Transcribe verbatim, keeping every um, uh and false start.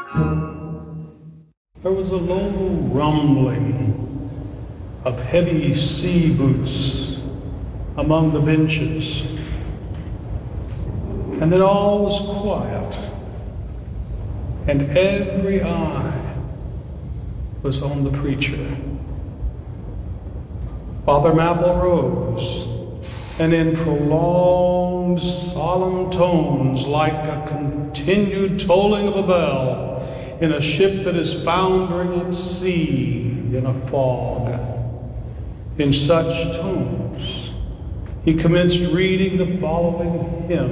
There was a low rumbling of heavy sea boots among the benches, and then all was quiet, and every eye was on the preacher. Father Mapple rose, and in prolonged, solemn tones, like a continued tolling of a bell in a ship that is foundering at sea in a fog, in such tones, he commenced reading the following hymn.